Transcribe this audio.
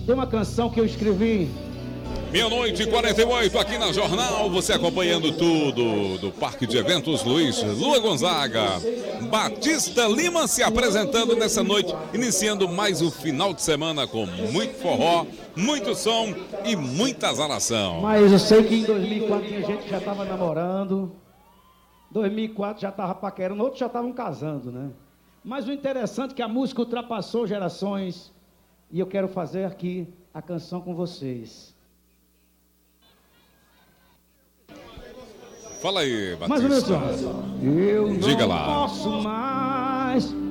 Tem uma canção que eu escrevi. Meia-noite e 48 aqui na Jornal, você acompanhando tudo do Parque de Eventos Luiz Lua Gonzaga. Batista Lima se apresentando nessa noite, iniciando mais um final de semana com muito forró, muito som e muita azaração. Mas eu sei que em 2004 tinha gente que já estava namorando, 2004 já estava paquerando, outros já estavam casando, né? Mas o interessante é que a música ultrapassou gerações e eu quero fazer aqui a canção com vocês. Fala aí, Batista. Mais ou menos, eu Diga não lá. posso mais